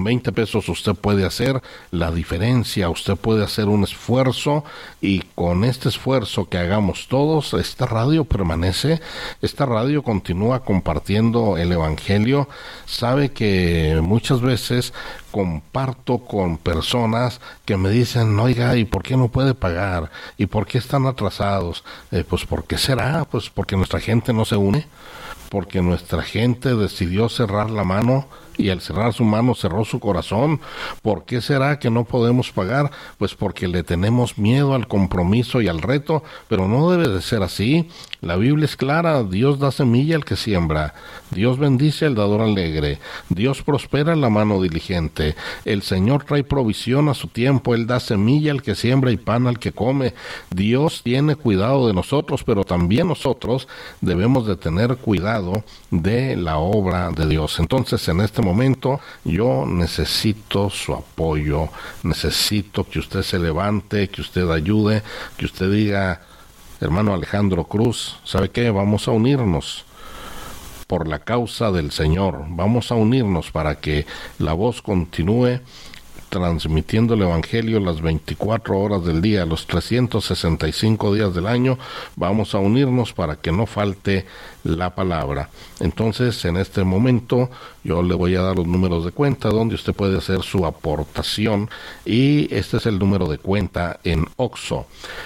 20 pesos usted puede hacer la diferencia, usted puede hacer un esfuerzo, y con este esfuerzo que hagamos todos, esta radio permanece, esta radio continúa compartiendo el Evangelio. Sabe que muchas veces comparto con personas que me dicen, oiga, ¿y por qué no puede pagar? ¿Y por qué están atrasados? Pues ¿por qué será? Pues porque nuestra gente no se une, porque nuestra gente decidió cerrar la mano, y al cerrar su mano cerró su corazón. ¿Por qué será que no podemos pagar? Pues porque le tenemos miedo al compromiso y al reto, pero no debe de ser así. La Biblia es clara: Dios da semilla al que siembra, Dios bendice al dador alegre, Dios prospera en la mano diligente, el Señor trae provisión a su tiempo, Él da semilla al que siembra y pan al que come. Dios tiene cuidado de nosotros, pero también nosotros debemos de tener cuidado de la obra de Dios. Entonces, en este momento yo necesito su apoyo, necesito que usted se levante, que usted ayude, que usted diga: hermano Alejandro Cruz, ¿sabe qué? Vamos a unirnos por la causa del Señor, vamos a unirnos para que la voz continúe transmitiendo el Evangelio las 24 horas del día, los 365 días del año. Vamos a unirnos para que no falte la palabra. Entonces, en este momento, yo le voy a dar los números de cuenta donde usted puede hacer su aportación, y este es el número de cuenta en OXXO: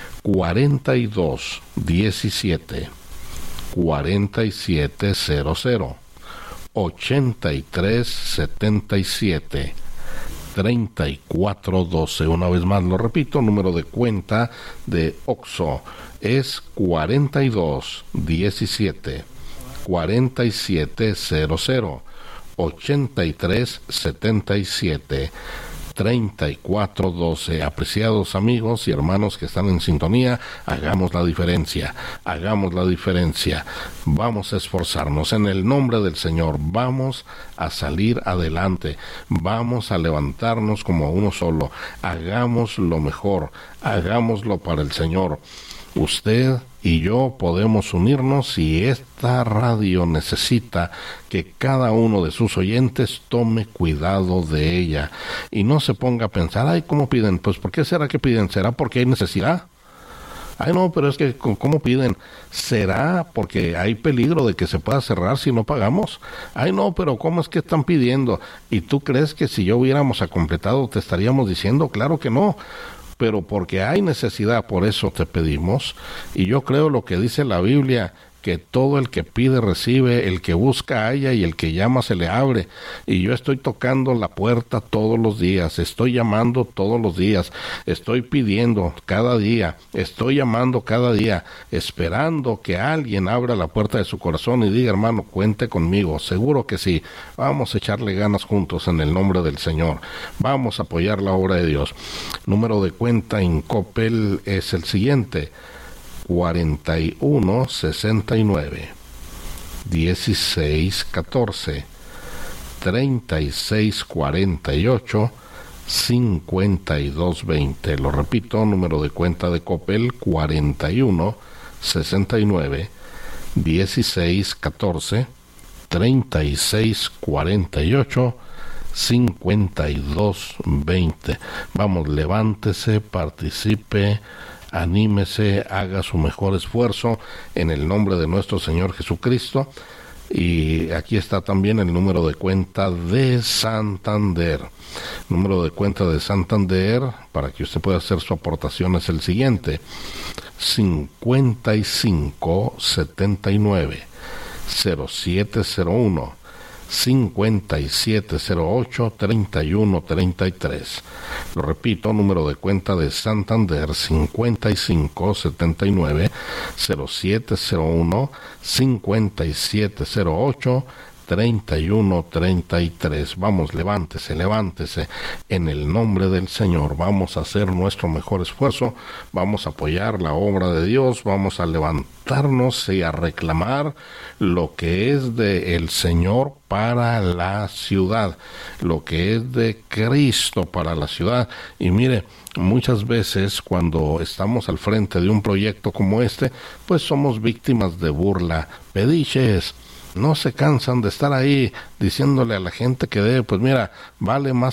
4217 4700 8377 3412. Una vez más lo repito, número de cuenta de OXXO es 4217 4700 8377 3412. Apreciados amigos y hermanos que están en sintonía, hagamos la diferencia, vamos a esforzarnos en el nombre del Señor, vamos a salir adelante, vamos a levantarnos como uno solo, hagamos lo mejor, hagámoslo para el Señor. Usted y yo podemos unirnos, y esta radio necesita que cada uno de sus oyentes tome cuidado de ella y no se ponga a pensar: ay, ¿cómo piden? Pues ¿por qué será que piden? ¿Será porque hay necesidad? Ay, no, pero es que ¿cómo piden? ¿Será porque hay peligro de que se pueda cerrar si no pagamos? Ay, no, pero ¿cómo es que están pidiendo? ¿Y tú crees que si yo hubiéramos completado te estaríamos diciendo? Claro que no. Pero porque hay necesidad, por eso te pedimos. Y yo creo lo que dice la Biblia, que todo el que pide recibe, el que busca halla, y el que llama se le abre. Y yo estoy tocando la puerta todos los días, estoy llamando todos los días, estoy pidiendo cada día, estoy llamando cada día, esperando que alguien abra la puerta de su corazón y diga: hermano, cuente conmigo. Seguro que sí. Vamos a echarle ganas juntos en el nombre del Señor. Vamos a apoyar la obra de Dios. Número de cuenta en Coppel es el siguiente: 4169 1614 3648 5220. Lo repito, número de cuenta de Coppel: 4169 1614 3648 5220. Vamos, levántese, participe, anímese, haga su mejor esfuerzo en el nombre de nuestro Señor Jesucristo. Y aquí está también el número de cuenta de Santander. Número de cuenta de Santander, para que usted pueda hacer su aportación, es el siguiente: 5579 0701 5708-3133. Lo repito, número de cuenta de Santander: 5579-0701 5708-3133. Vamos, levántese en el nombre del Señor. Vamos a hacer nuestro mejor esfuerzo, vamos a apoyar la obra de Dios, vamos a levantarnos y a reclamar lo que es de el Señor para la ciudad, lo que es de Cristo para la ciudad. Y mire, muchas veces cuando estamos al frente de un proyecto como este, pues somos víctimas de burla, pediches. no se cansan de estar ahí diciéndole a la gente que debe, pues mira, vale más